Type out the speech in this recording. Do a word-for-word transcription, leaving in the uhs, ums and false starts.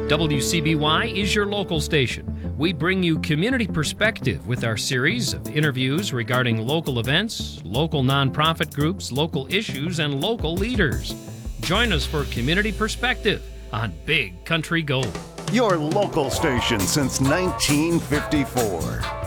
W C B Y is your local station. We bring you community perspective with our series of interviews regarding local events, local nonprofit groups, local issues, and local leaders. Join us for Community Perspective on Big Country Gold. Your local station since nineteen fifty-four.